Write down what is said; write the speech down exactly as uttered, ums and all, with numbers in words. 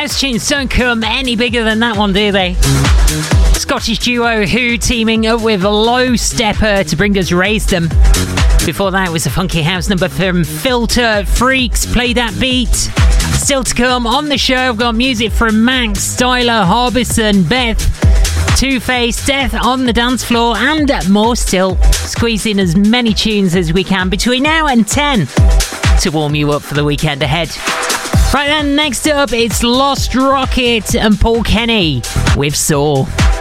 House tunes don't come any bigger than that one, do they? Scottish duo Who teaming up with Low Stepper to bring us Raise Them. Before that was a funky house number from Filter Freaks, Play That Beat. Still to come on the show, I've got music from Max, Styler, Harbison, Beth, Two-Face, Death on the Dance Floor, and more still. Squeeze in as many tunes as we can between now and ten to warm you up for the weekend ahead. Right then, next up, it's Lost Rocket and Paul Kenny with Saw.